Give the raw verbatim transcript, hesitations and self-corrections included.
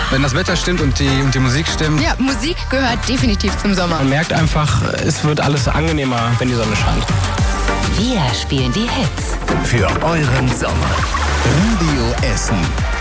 Wenn das Wetter stimmt und die, und die Musik stimmt. Ja, Musik gehört definitiv zum Sommer. Man merkt einfach, es wird alles angenehmer, wenn die Sonne scheint. Wir spielen die Hits. Für euren Sommer. Radio Essen.